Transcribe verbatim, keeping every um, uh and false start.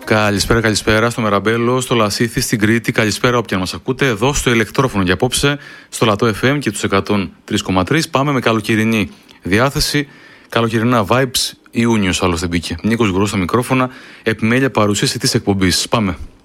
Καλησπέρα, καλησπέρα στο Μεραμπέλο, στο Λασίθι, στην Κρήτη. Καλησπέρα όποιον μας ακούτε εδώ στο ηλεκτρόφωνο για απόψε, στο Λατό εφ εμ και τους εκατόν τρία κόμμα τρία. Πάμε με καλοκαιρινή διάθεση, καλοκαιρινά vibes. Ιούνιος άλλωστε μπήκε. Νίκος Γκουρός στα μικρόφωνα, επιμέλεια παρουσίαση της εκπομπής. Πάμε.